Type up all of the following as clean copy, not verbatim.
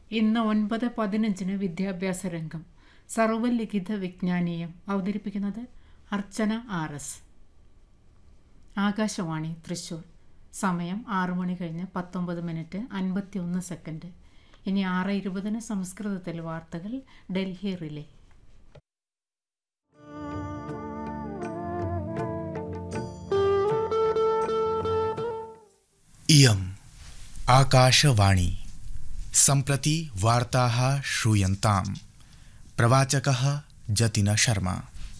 ഇന്ന് 9:15 വിദ്യാഭ്യാസ രംഗം സർവലിഖിത വിജ്ഞാനീയം അവതരിപ്പിക്കുന്നത് അർച്ചന RS. ആകാശവാണി തൃശൂർ. സമയം 6 മണി കഴിഞ്ഞ് 19 മിനിറ്റ് 51 സെക്കൻഡ്. ഇനി 6:20 സംസ്കൃതത്തിൽ വാർത്തകൾ ഡൽഹി റിലേ. इयम् आकाशवाणी. सम्प्रति वार्ताः श्रूयन्ताम्. प्रवाचकः जतिन शर्मा.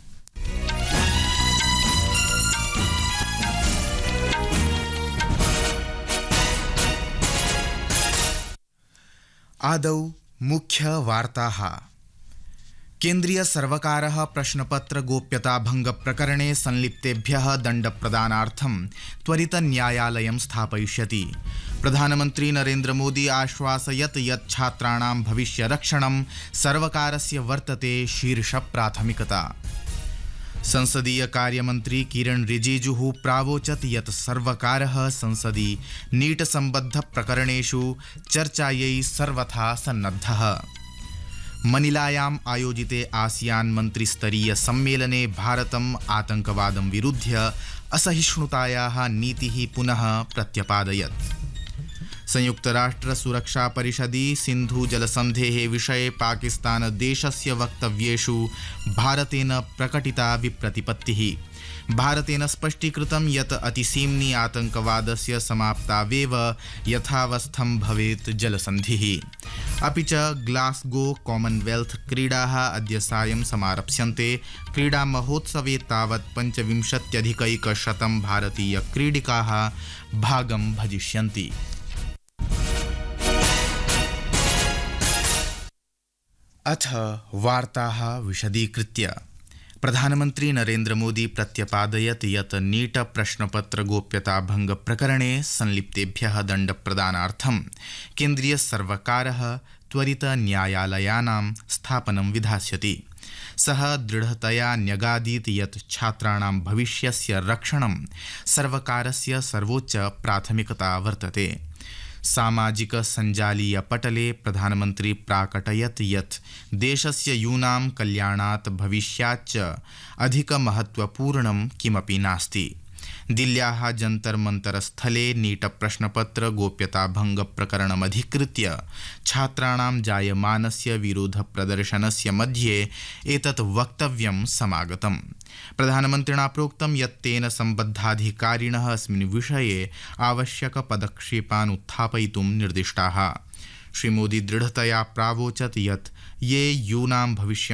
आदौ मुख्य वार्ताः. केन्द्रीय सर्वकारः प्रश्नपत्र गोप्यता भंग प्रकरणे संलिप्तेभ्यः दण्डप्रदानार्थं त्वरित न्यायालयं स्थापयिष्यति. प्रधानमन्त्री नरेन्द्र मोदी आश्वासयत् यत् छात्राणां भविष्यरक्षणं सर्वकारस्य वर्तते शीर्षप्राथमिकता. संसदीय कार्यमन्त्री किरण रिजिजुः प्रावोचत् यत् सर्वकारः संसदि नीट सम्बद्ध प्रकरणेषु चर्चायै सर्वथा सन्नद्धः. मनिलायाम् आयोजिते आसियान मन्त्रिस्तरीय सम्मेलने भारतम् आतङ्कवादं विरुध्य असहिष्णुतायाः नीतिः पुनः प्रत्यपादयत्. संयुक्तराष्ट्र सुरक्षा परिषदि सिन्धु जलसन्धेः विषये पाकिस्तान देशस्य वक्तव्येषु भारतेन प्रकटिता विप्रतिपत्तिः. भारतेन स्पष्टीकृतं यत् अतिसीम्नि आतङ्कवादस्य समाप्तावेव यथावस्थं भवेत् जलसन्धिः. अपि च ग्लास्गो कॉमनवेल्थ क्रीडाः अद्य सायं समारप्स्यन्ते. क्रीडामहोत्सवे तावत् 25,100 भारतीयक्रीडिकाः भागं भजिष्यन्ति. अथ वार्ताः विशदीकृत्य. प्रधानमन्त्री नरेन्द्र मोदी प्रत्यपादयत् यत् नीट प्रश्नपत्र गोप्यता भंग प्रकरणे संलिप्तेभ्यः दण्डप्रदानार्थं केन्द्रीय सर्वकारः त्वरित न्यायालयानां स्थापनं विधास्यति. सः दृढतया न्यगादीत् यत् छात्राणां भविष्यस्य रक्षणं सर्वकारस्य सर्वोच्च प्राथमिकता वर्तते. सामाजिक सञ्जालीय पटले प्रधानमन्त्री प्राकटयत् यत् देशस्य यूनां कल्याणात् भविष्याच्च अधिकमहत्वपूर्णं किमपि नास्ति. दिल्ल्याः जन्तर मन्तर स्थले नीट प्रश्नपत्र गोप्यता भंग प्रकरणमधिकृत्य छात्राणां जायमानस्य विरोध प्रदर्शनस्य मध्ये एतत् वक्तव्यं समागतम्. प्रधानमन्त्रिणा प्रोक्तं यत् तेन सम्बद्धाधिकारिणः अस्मिन् विषये आवश्यक पदक्षेपान् उत्थापयितुं निर्दिष्टाः. श्रीमोदी दृढतया प्रावोचत् यत् ये यूनां भविष्य